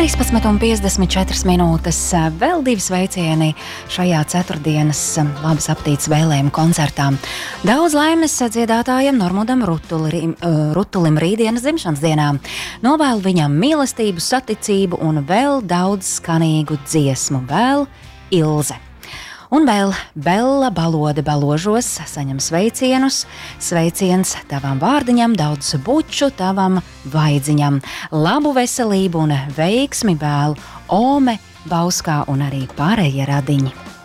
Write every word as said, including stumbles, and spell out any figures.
trīspadsmit un piecdesmit četras minūtes. Vēl divi sveicieni šajā ceturtdienas labas aptītes vēlējumu koncertā. Daudz laimes dziedātājam Normudam Rutulim, Rutulim rītdienas dzimšanas dienā. Novēlu viņam mīlestību, saticību un vēl daudz skanīgu dziesmu. Vēl Ilze. Un vēl Bella Balode Baložos saņem sveicienus. Sveiciens tavam vārdiņam, daudz buču tavam vaidziņam. Labu veselību un veiksmi vēl Ome Bauskā un arī pārējie radiņi.